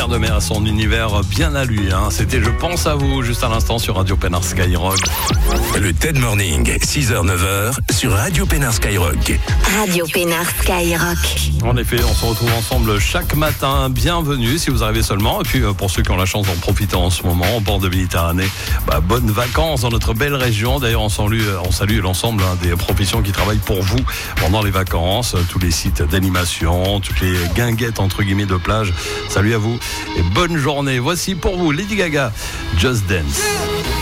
Pierre Demey a son univers bien à lui. C'était Je pense à vous, juste à l'instant sur Radio Pénard Skyrock. Le TED Morning, 6h-9h sur Radio Pénard Skyrock. Radio Pénard Skyrock. En effet, on se retrouve ensemble chaque matin. Bienvenue si vous arrivez seulement. Et puis pour ceux qui ont la chance d'en profiter en ce moment, au bord de Méditerranée, bonnes vacances dans notre belle région. D'ailleurs, on salue l'ensemble des professions qui travaillent pour vous pendant les vacances. Tous les sites d'animation, toutes les guinguettes entre guillemets de plage. Salut à vous et bonne journée. Voici pour vous Lady Gaga, Just Dance.